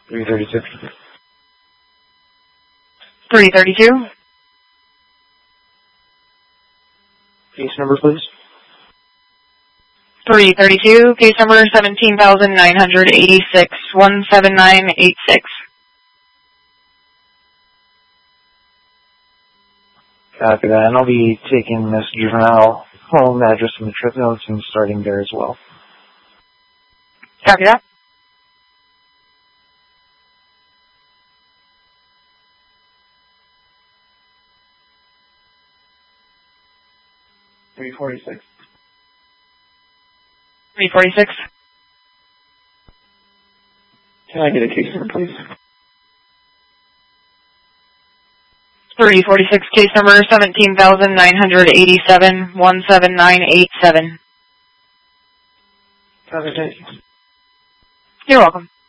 332. 332. Case number, please. 332, case number 17,986, 17986. Copy that. And I'll be taking this juvenile home address and the trip notes and starting there as well. Copy that. $346. 346. Can I get a case number, please? 346, case number 17,987, 17987. Copy, thank you. You're welcome.